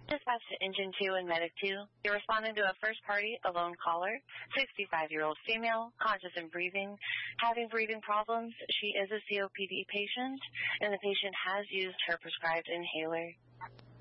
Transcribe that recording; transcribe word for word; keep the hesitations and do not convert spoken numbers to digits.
Dispatch to Engine two and Medic two. You're responding to a first-party, a lone caller, sixty-five-year-old female, conscious and breathing, having breathing problems. She is a C O P D patient, and the patient has used her prescribed inhaler.